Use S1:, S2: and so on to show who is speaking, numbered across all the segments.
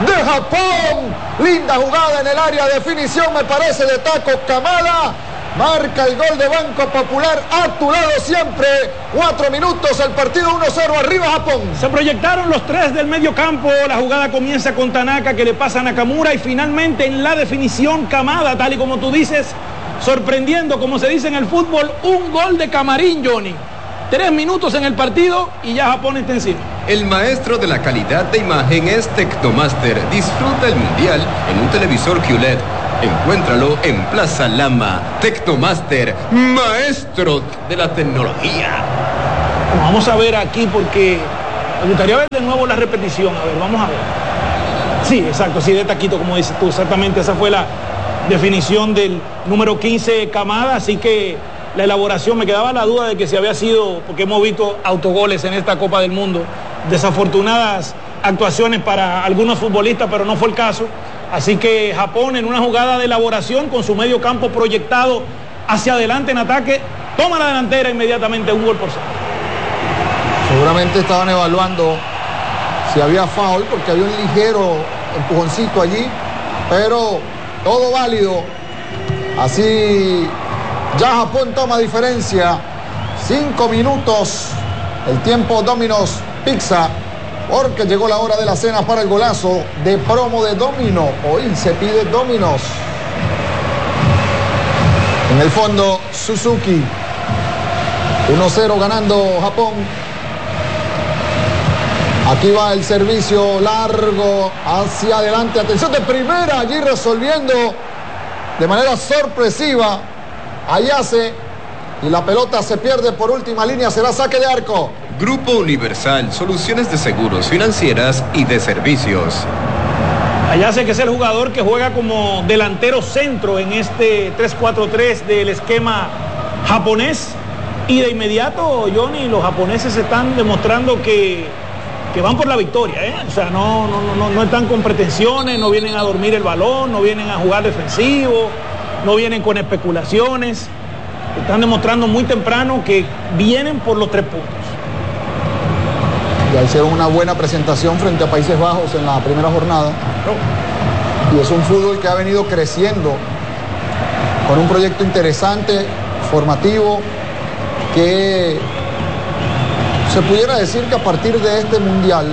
S1: de Japón. Linda jugada en el área, definición me parece de Taco Kamada. Marca el gol de Banco Popular, a tu lado siempre. 4 minutos, el partido 1-0, arriba Japón.
S2: Se proyectaron los 3 del medio campo. La jugada comienza con Tanaka, que le pasa a Nakamura, y finalmente en la definición Kamada, tal y como tú dices, sorprendiendo, como se dice en el fútbol, un gol de camarín, Johnny. 3 minutos en el partido y ya Japón está encima.
S3: El maestro de la calidad de imagen es Tecnomaster. Disfruta el mundial en un televisor QLED. Encuéntralo en Plaza Lama. Tecnomaster, maestro de la tecnología.
S2: Vamos a ver aquí porque me gustaría ver de nuevo la repetición. A ver, vamos a ver. Sí, exacto, sí, de taquito, como dices tú. Exactamente, esa fue la definición del número 15 Kamada. Así que la elaboración, me quedaba la duda de que si había sido, porque hemos visto autogoles en esta Copa del Mundo. Desafortunadas actuaciones para algunos futbolistas, pero no fue el caso. Así que Japón, en una jugada de elaboración con su medio campo proyectado hacia adelante en ataque, toma la delantera inmediatamente, 1 gol por 0.
S1: Seguramente estaban evaluando si había foul, porque había un ligero empujoncito allí, pero todo válido. Así ya Japón toma diferencia. 5 minutos, el tiempo Domino's Pizza, porque llegó la hora de la cena para el golazo de promo de Domino. Hoy se pide Domino's. En el fondo, Suzuki. 1-0 ganando Japón. Aquí va el servicio largo hacia adelante. Atención de primera, allí resolviendo de manera sorpresiva Ayase. Y la pelota se pierde por última línea, será saque de arco.
S3: Grupo Universal, soluciones de seguros, financieras y de servicios.
S2: Ayase, que es el jugador que juega como delantero centro en este 3-4-3 del esquema japonés. Y de inmediato, Johnny, los japoneses están demostrando que van por la victoria, ¿eh? O sea, no están con pretensiones, no vienen a dormir el balón, no vienen a jugar defensivo, no vienen con especulaciones. Están demostrando muy temprano que vienen por los 3 puntos.
S1: Ya hicieron una buena presentación frente a Países Bajos en la primera jornada. Y es un fútbol que ha venido creciendo con un proyecto interesante, formativo, que se pudiera decir que a partir de este mundial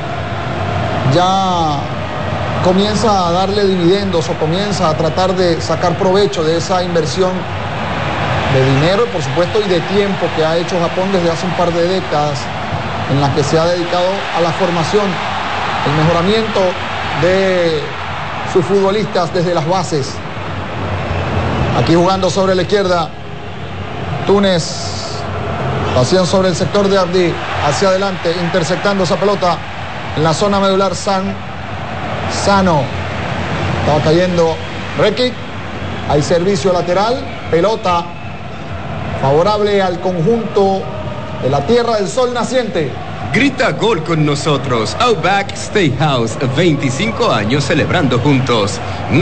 S1: ya comienza a darle dividendos o comienza a tratar de sacar provecho de esa inversión de dinero, por supuesto, y de tiempo que ha hecho Japón desde hace un par de décadas, en la que se ha dedicado a la formación, el mejoramiento de sus futbolistas desde las bases. Aquí jugando sobre la izquierda, Túnez, pasión sobre el sector de Abdi, hacia adelante, interceptando esa pelota en la zona medular. Sano, estaba cayendo Rekic, hay servicio lateral, pelota favorable al conjunto de la Tierra del Sol Naciente.
S3: Grita gol con nosotros. Outback Steakhouse, 25 años celebrando juntos.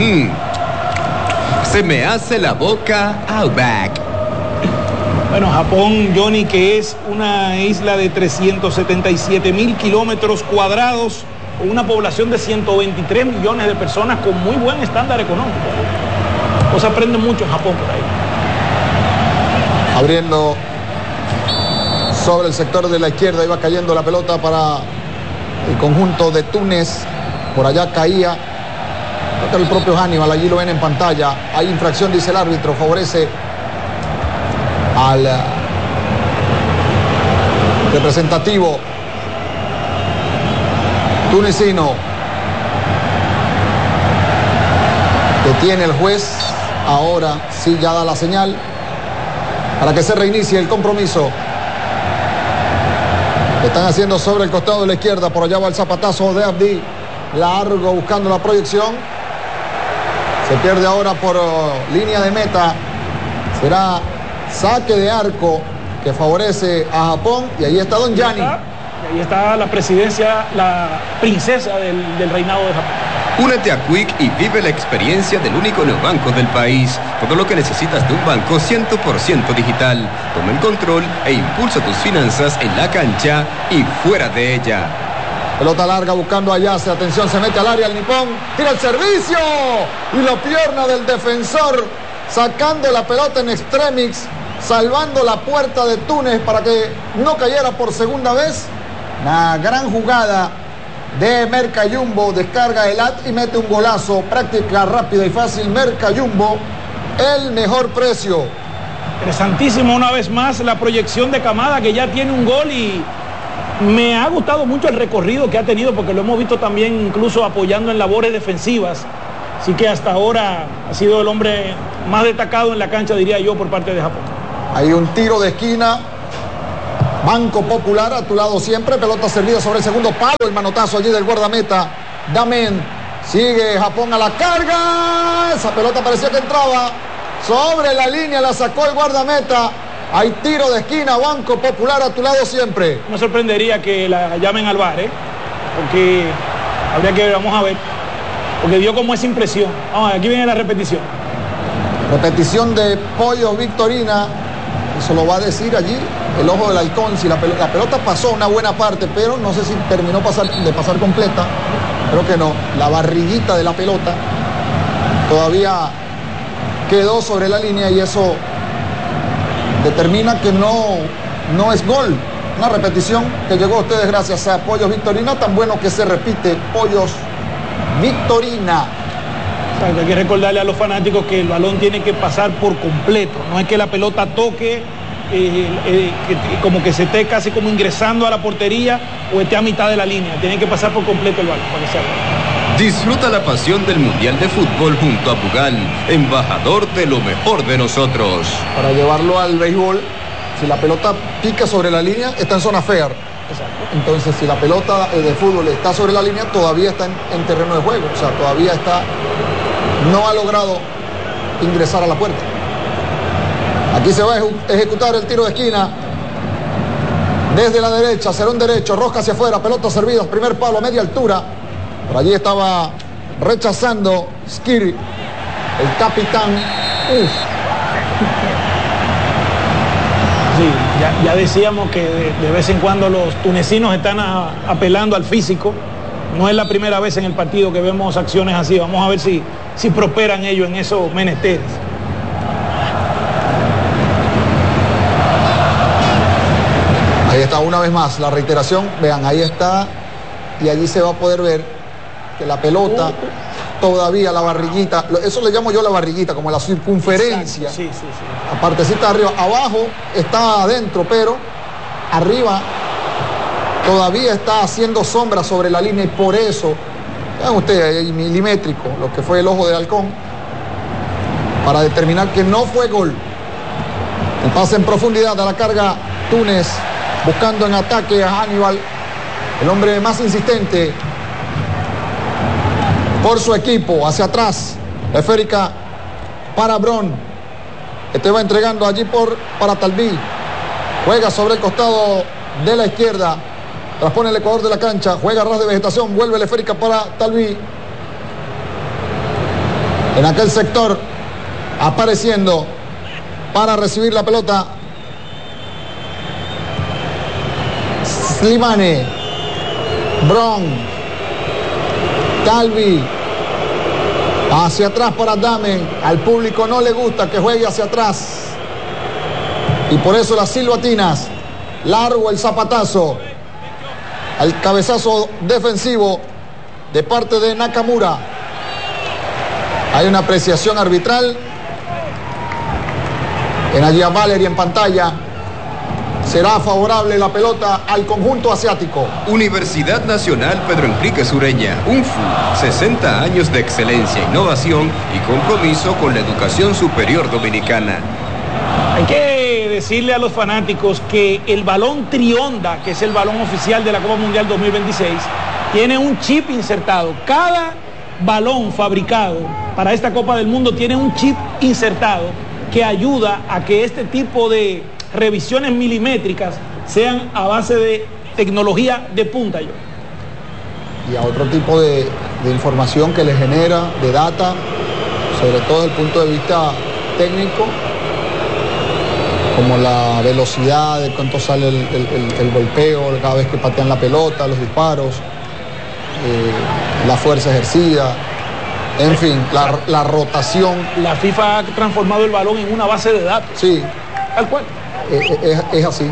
S3: Se me hace la boca Outback.
S2: Bueno, Japón, Johnny, que es una isla de 377.000 kilómetros cuadrados, con una población de 123 millones de personas, con muy buen estándar económico. Pues aprende mucho en Japón por ahí.
S1: Abriendo sobre el sector de la izquierda, iba cayendo la pelota para el conjunto de Túnez. Por allá caía, creo que el propio Hannibal, allí lo ven en pantalla. Hay infracción, dice el árbitro, favorece al representativo tunecino, que tiene el juez. Ahora sí ya da la señal para que se reinicie el compromiso. Están haciendo sobre el costado de la izquierda. Por allá va el zapatazo de Abdi. Largo buscando la proyección. Se pierde ahora por línea de meta. Será saque de arco que favorece a Japón. Y ahí está Don Gianni.
S2: Y ahí está la presidencia, la princesa del reinado de Japón.
S3: Únete a Quick y vive la experiencia del único neobanco del país. Todo lo que necesitas de un banco 100% digital. Toma el control e impulsa tus finanzas en la cancha y fuera de ella.
S1: Pelota larga buscando a Yase. Atención, se mete al área el nipón. Tira el servicio. Y la pierna del defensor. Sacando la pelota en extremis. Salvando la puerta de Túnez para que no cayera por segunda vez. Una gran jugada de Mercayumbo. Descarga el AT y mete un golazo. Práctica rápida y fácil. Mercayumbo. El mejor precio.
S2: Interesantísimo una vez más la proyección de Camada, que ya tiene un gol, y me ha gustado mucho el recorrido que ha tenido, porque lo hemos visto también incluso apoyando en labores defensivas. Así que hasta ahora ha sido el hombre más destacado en la cancha, diría yo, por parte de Japón.
S1: Hay un tiro de esquina. Banco Popular a tu lado siempre. Pelota servida sobre el segundo palo. El manotazo allí del guardameta Damen. Sigue Japón a la carga. Esa pelota parecía que entraba sobre la línea, la sacó el guardameta. Hay tiro de esquina. Banco Popular a tu lado siempre.
S2: Me sorprendería que la llamen al VAR, porque habría que ver, vamos a ver, porque dio como esa impresión. Vamos, aquí viene la repetición.
S1: Repetición de Pollos Victorina. Eso lo va a decir allí el ojo del halcón. Si la pelota pasó una buena parte, pero no sé si terminó de pasar completa. Creo que no. La barriguita de la pelota todavía quedó sobre la línea, y eso determina que no es gol. Una repetición que llegó a ustedes gracias a Pollos Victorina. Tan bueno que se repite. Pollos Victorina.
S2: Exacto, hay que recordarle a los fanáticos que el balón tiene que pasar por completo. No es que la pelota toque, como que se esté casi como ingresando a la portería o esté a mitad de la línea. Tiene que pasar por completo el balón para que sea.
S3: Disfruta la pasión del Mundial de Fútbol junto a Bugal, embajador de lo mejor de nosotros.
S1: Para llevarlo al béisbol, si la pelota pica sobre la línea, está en zona fair.
S2: Exacto.
S1: Entonces, si la pelota de fútbol está sobre la línea, todavía está en terreno de juego. O sea, todavía no ha logrado ingresar a la puerta. Aquí se va a ejecutar el tiro de esquina. Desde la derecha, será un derecho, rosca hacia afuera, pelota servida, primer palo a media altura. Por allí estaba rechazando Skiri, el capitán.
S2: Sí, ya decíamos que de vez en cuando los tunecinos están apelando al físico. No es la primera vez en el partido que vemos acciones así. Vamos a ver si prosperan ellos en esos menesteres.
S1: Ahí está una vez más la reiteración. Vean, ahí está. Y allí se va a poder ver que la pelota todavía, la barriguita, eso le llamo yo la barriguita, como la circunferencia.
S2: Sí.
S1: La partecita de arriba, abajo está adentro, pero arriba todavía está haciendo sombra sobre la línea, y por eso, vean ustedes, ahí milimétrico, lo que fue el ojo del halcón, para determinar que no fue gol. El pase en profundidad a la carga Túnez, buscando en ataque a Hannibal, el hombre más insistente por su equipo. Hacia atrás, esférica para Bron. Este va entregando allí para Talví. Juega sobre el costado de la izquierda. Transpone el ecuador de la cancha. Juega a ras de vegetación. Vuelve la esférica para Talví. En aquel sector, apareciendo para recibir la pelota Slimane. Bron. Talví. Hacia atrás para Damen. Al público no le gusta que juegue hacia atrás. Y por eso las silbatinas. Largo el zapatazo. Al cabezazo defensivo de parte de Nakamura. Hay una apreciación arbitral. En allí a Valery en pantalla. Será favorable la pelota al conjunto asiático.
S3: Universidad Nacional Pedro Enrique Sureña, UNFU, 60 años de excelencia, innovación y compromiso con la educación superior dominicana.
S2: Hay que decirle a los fanáticos que el balón Trionda, que es el balón oficial de la Copa Mundial 2026, tiene un chip insertado. Cada balón fabricado para esta Copa del Mundo tiene un chip insertado que ayuda a que este tipo de revisiones milimétricas sean a base de tecnología de punta.
S1: Y a otro tipo de información que le genera, de data, sobre todo desde el punto de vista técnico, como la velocidad, de cuánto sale el golpeo, cada vez que patean la pelota, los disparos. la fuerza ejercida, en fin, la rotación.
S2: La FIFA ha transformado el balón en una base de datos.
S1: Sí.
S2: Tal cual.
S1: Es así.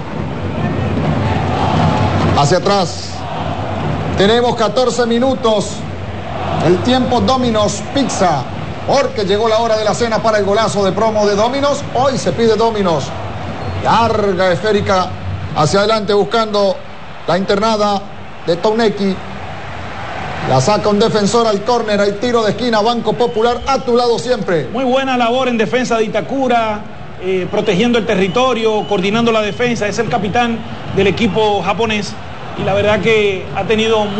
S1: Hacia atrás. Tenemos 14 minutos. El tiempo Domino's Pizza. Porque llegó la hora de la cena para el golazo de promo de Domino's. Hoy se pide Domino's. Larga esférica hacia adelante buscando la internada de Touneki. La saca un defensor al córner, hay tiro de esquina, Banco Popular a tu lado siempre.
S2: Muy buena labor en defensa de Itakura, protegiendo el territorio, coordinando la defensa. Es el capitán del equipo japonés y la verdad que ha tenido